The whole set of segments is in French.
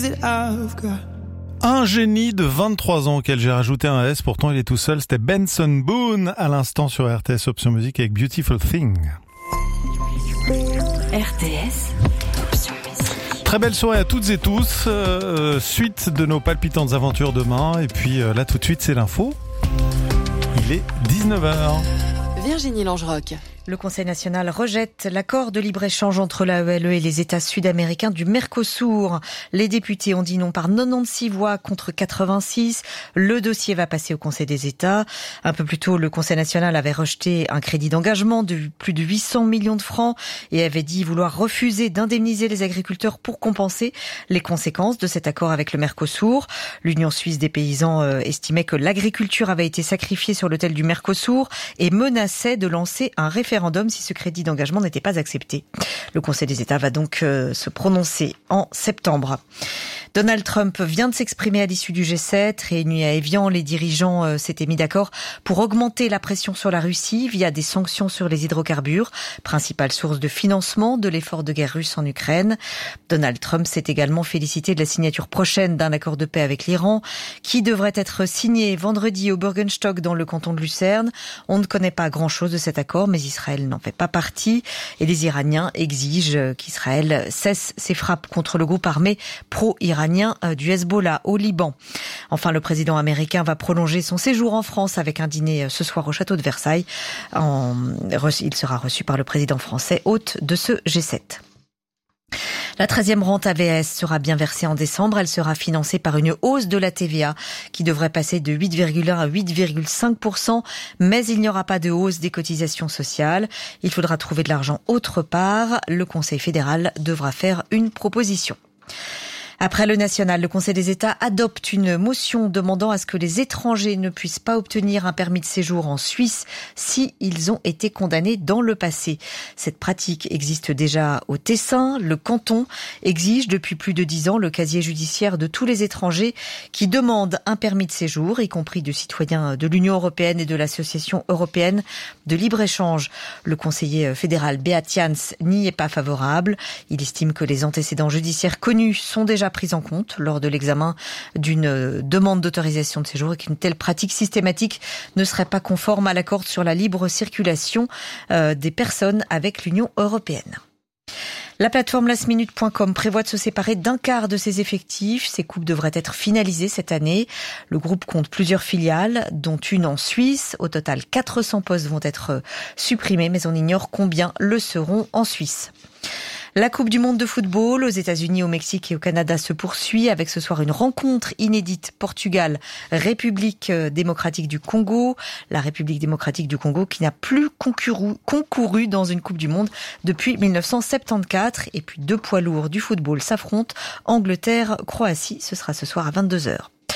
Un génie de 23 ans auquel j'ai rajouté un S, pourtant il est tout seul, c'était Benson Boone à l'instant sur RTS Option Musique avec Beautiful Thing. RTS Option Musique. Très belle soirée à toutes et tous, suite de nos palpitantes aventures demain, et puis là tout de suite c'est l'info, il est 19h. Virginie Langeroc. Le Conseil national rejette l'accord de libre-échange entre la UE et les États sud-américains du Mercosur. Les députés ont dit non par 96 voix contre 86. Le dossier va passer au Conseil des États. Un peu plus tôt, le Conseil national avait rejeté un crédit d'engagement de plus de 800 millions de francs et avait dit vouloir refuser d'indemniser les agriculteurs pour compenser les conséquences de cet accord avec le Mercosur. L'Union suisse des paysans estimait que l'agriculture avait été sacrifiée sur l'autel du Mercosur et menaçait de lancer un référendum si ce crédit d'engagement n'était pas accepté. Le Conseil des États va donc se prononcer en septembre. Donald Trump vient de s'exprimer à l'issue du G7. Réunis à Évian, les dirigeants s'étaient mis d'accord pour augmenter la pression sur la Russie via des sanctions sur les hydrocarbures, principale source de financement de l'effort de guerre russe en Ukraine. Donald Trump s'est également félicité de la signature prochaine d'un accord de paix avec l'Iran, qui devrait être signé vendredi au Bürgenstock dans le canton de Lucerne. On ne connaît pas grand-chose de cet accord, mais Israël n'en fait pas partie. Et les Iraniens exigent qu'Israël cesse ses frappes contre le groupe armé pro-iranien du Hezbollah au Liban. Enfin, le président américain va prolonger son séjour en France avec un dîner ce soir au château de Versailles. Il sera reçu par le président français, hôte de ce G7. La 13e rente AVS sera bien versée en décembre. Elle sera financée par une hausse de la TVA qui devrait passer de 8,1 à 8,5%. Mais il n'y aura pas de hausse des cotisations sociales. Il faudra trouver de l'argent autre part. Le Conseil fédéral devra faire une proposition. Après le national, le Conseil des États adopte une motion demandant à ce que les étrangers ne puissent pas obtenir un permis de séjour en Suisse si ils ont été condamnés dans le passé. Cette pratique existe déjà au Tessin. Le canton exige depuis plus de 10 ans le casier judiciaire de tous les étrangers qui demandent un permis de séjour, y compris de citoyens de l'Union européenne et de l'Association européenne de libre-échange. Le conseiller fédéral Beat Jans n'y est pas favorable. Il estime que les antécédents judiciaires connus sont déjà prise en compte lors de l'examen d'une demande d'autorisation de séjour et qu'une telle pratique systématique ne serait pas conforme à l'accord sur la libre circulation des personnes avec l'Union européenne. La plateforme lastminute.com prévoit de se séparer d'un quart de ses effectifs. Ces coupes devraient être finalisées cette année. Le groupe compte plusieurs filiales, dont une en Suisse. Au total, 400 postes vont être supprimés, mais on ignore combien le seront en Suisse. La Coupe du monde de football aux États-Unis, au Mexique et au Canada se poursuit avec ce soir une rencontre inédite Portugal-République démocratique du Congo. La République démocratique du Congo qui n'a plus concouru dans une Coupe du monde depuis 1974. Et puis deux poids lourds du football s'affrontent. Angleterre-Croatie, ce sera ce soir à 22h.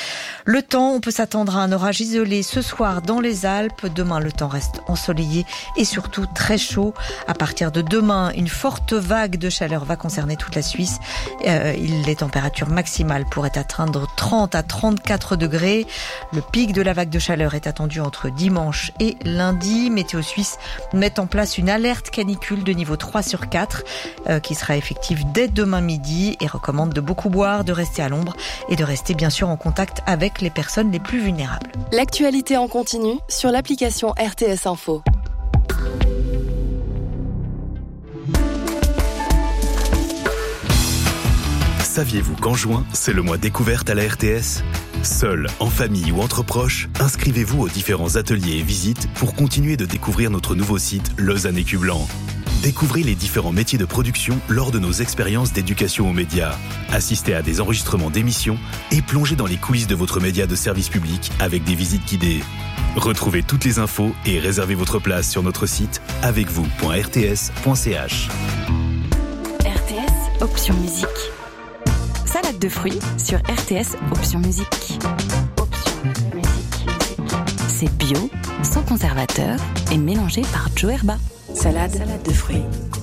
Le temps, on peut s'attendre à un orage isolé ce soir dans les Alpes. Demain, le temps reste ensoleillé et surtout très chaud. À partir de demain, une forte vague de chaleur va concerner toute la Suisse. Les températures maximales pourraient atteindre 30 à 34 degrés. Le pic de la vague de chaleur est attendu entre dimanche et lundi. Météo Suisse met en place une alerte canicule de niveau 3 sur 4 qui sera effective dès demain midi et recommande de beaucoup boire, de rester à l'ombre et de rester bien sûr en contact avec les personnes les plus vulnérables. L'actualité en continu sur l'application RTS Info. Saviez-vous qu'en juin, c'est le mois découverte à la RTS ? Seul, en famille ou entre proches, inscrivez-vous aux différents ateliers et visites pour continuer de découvrir notre nouveau site Lausanne Écu Blanc. Découvrez les différents métiers de production lors de nos expériences d'éducation aux médias. Assistez à des enregistrements d'émissions et plongez dans les coulisses de votre média de service public avec des visites guidées. Retrouvez toutes les infos et réservez votre place sur notre site avecvous.rts.ch. RTS Option Musique. Salade de fruits sur RTS Option Musique. C'est bio, sans conservateur et mélangé par Joe Herba. Salade de fruits.